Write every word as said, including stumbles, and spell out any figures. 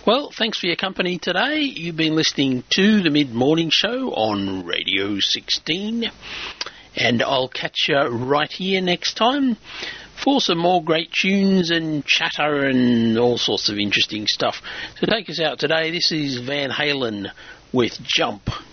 Well, thanks for your company today. You've been listening to the Mid-Morning Show on Radio sixteen, and I'll catch you right here next time for some more great tunes and chatter and all sorts of interesting stuff. To take us out today, this is Van Halen with Jump.